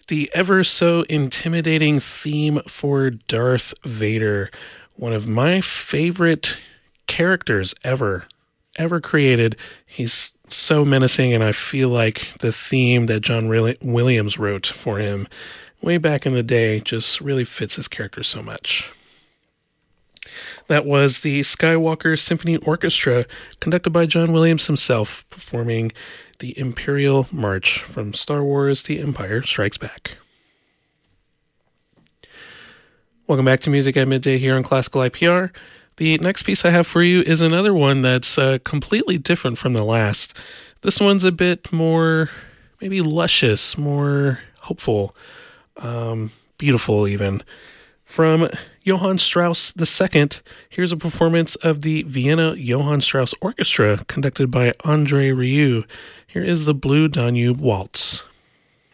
The ever so intimidating theme for Darth Vader, one of my favorite characters ever created. He's so menacing, and I feel like the theme that John Williams wrote for him way back in the day just really fits his character so much. That was the Skywalker Symphony Orchestra, conducted by John Williams himself, performing the Imperial March from Star Wars: The Empire Strikes Back. Welcome back to Music at Midday here on Classical IPR. The next piece I have for you is another one that's completely different from the last. This one's a bit more, maybe luscious, more hopeful, beautiful even. From Johann Strauss II, here's a performance of the Vienna Johann Strauss Orchestra, conducted by André Rieu. Here is the Blue Danube Waltz.